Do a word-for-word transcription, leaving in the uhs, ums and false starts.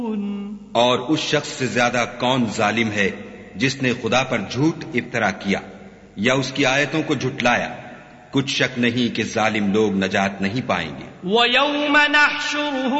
और उस शख्स से ज्यादा कौन जालिम है जिसने खुदा पर झूठ इफ्तरा किया या उसकी आयतों को झुटलाया। कुछ शक नहीं कि जालिम लोग नजात नहीं पाएंगे।